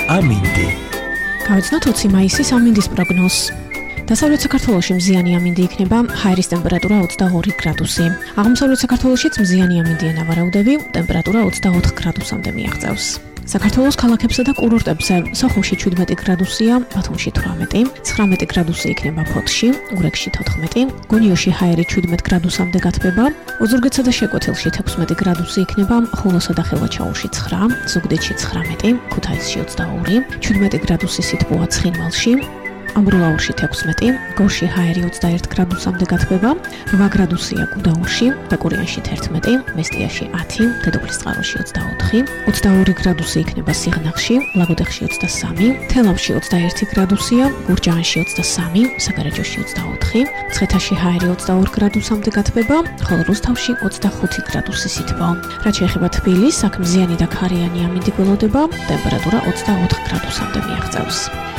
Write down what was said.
ამინდი. გავიცნოთ 20 მაისის ამინდის პროგნოზს. დასავლეთ საქართველოში მზიანი ამინდი იქნება, ჰაერის ტემპერატურა 22 გრადუსი. აღმოსავლეთ საქართველოშიც მზიანი ამინდია ნავარაუდები, ტემპერატურა 24 გრადუსამდე მიაღწევს. საქართველოს ქალაქებსა და კურორტებზე სოხუმში 17 გრადუსია, ბათუმში 18, 19 გრადუსი იქნება ფოთში, ურეკში 14, გონიოში ჰაერი 17 გრადუსამდე გათბება, ოზურგეთსა და შეკვეთილში 16 გრადუსი იქნება, ხულოსა და ხევაჩაურში 9, ზუგდიდში 19, ქუთაისში 22, 17 გრადუსი სითბოა ცხინვალში, ამბროლაურში 16, გორში ჰაერი 21 გრადუსამდე გათბება, 8 გრადუსია გუდაურში, ბაკურიანში 11, მესტიაში 10, დედოფლისწყაროში 24, 22 გრადუსი იქნება სიღნაღში, ლაგოდეხში 23, თელავში 21 გრადუსია, გურჯაანში 23, საგარეჯოში 24, მცხეთაში ჰაერი 22 გრადუსამდე გათბება, ხოლო რუსთავში 25 გრადუსი სითბო. რაც შეეხება თბილისს, აქ მზიანი და ქარიანი ამინდი გველოდება, ტემპერატურა 24 გრადუსამდე მიაღწევს.